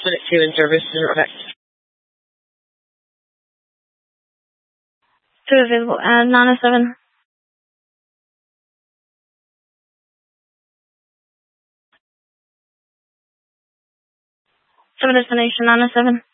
Clinic 2 in service, direct. 2 available, and 907. 7 destination, 907.